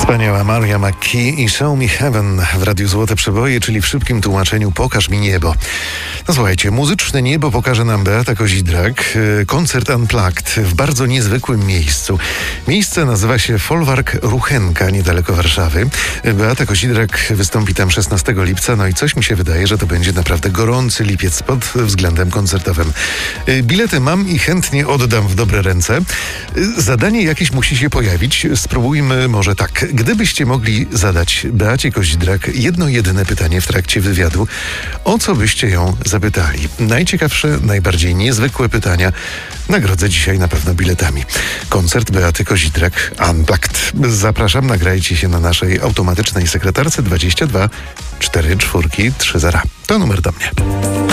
Wspaniała Maria McKee i Show Me Heaven w Radiu Złote Przeboje, czyli w szybkim tłumaczeniu Pokaż mi niebo. No słuchajcie, muzyczne niebo pokaże nam Beata Kozidrak. Koncert Unplugged w bardzo niezwykłym miejscu. Miejsce nazywa się Folwark Ruchenka, niedaleko Warszawy. Beata Kozidrak wystąpi tam 16 lipca, no i coś mi się wydaje, że to będzie naprawdę gorący lipiec pod względem koncertowym. Bilety mam i chętnie oddam w dobre ręce. Zadanie jakieś musi się pojawić. Spróbujmy może tak. Gdybyście mogli zadać Beacie Kozidrak jedno jedyne pytanie w trakcie wywiadu, o co byście ją zapytali? Najciekawsze, najbardziej niezwykłe pytania nagrodzę dzisiaj na pewno biletami. Koncert Beaty Kozidrak Unplugged. Zapraszam, nagrajcie się na naszej automatycznej sekretarce 22 44 30. To numer do mnie.